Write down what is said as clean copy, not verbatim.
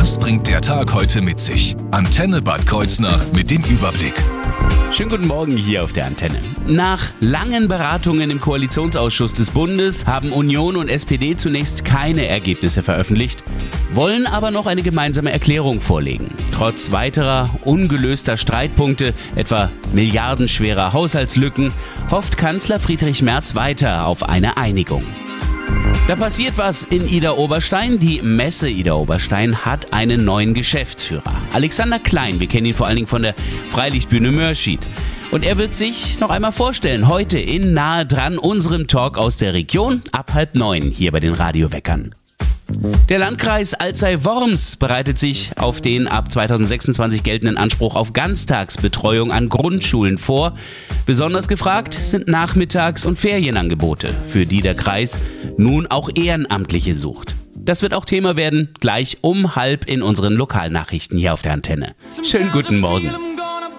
Was bringt der Tag heute mit sich? Antenne Bad Kreuznach mit dem Überblick. Schönen guten Morgen hier auf der Antenne. Nach langen Beratungen im Koalitionsausschuss des Bundes haben Union und SPD zunächst keine Ergebnisse veröffentlicht, wollen aber noch eine gemeinsame Erklärung vorlegen. Trotz weiterer ungelöster Streitpunkte, etwa milliardenschwerer Haushaltslücken, hofft Kanzler Friedrich Merz weiter auf eine Einigung. Da passiert was in Idar-Oberstein. Die Messe Idar-Oberstein hat einen neuen Geschäftsführer. Alexander Klein, wir kennen ihn vor allen Dingen von der Freilichtbühne Mörschied. Und er wird sich noch einmal vorstellen, heute in Nahe dran, unserem Talk aus der Region, ab 8:30 hier bei den Radioweckern. Der Landkreis Alzey-Worms bereitet sich auf den ab 2026 geltenden Anspruch auf Ganztagsbetreuung an Grundschulen vor. Besonders gefragt sind Nachmittags- und Ferienangebote, für die der Kreis nun auch Ehrenamtliche sucht. Das wird auch Thema werden, gleich um 12:30 in unseren Lokalnachrichten hier auf der Antenne. Schönen guten Morgen.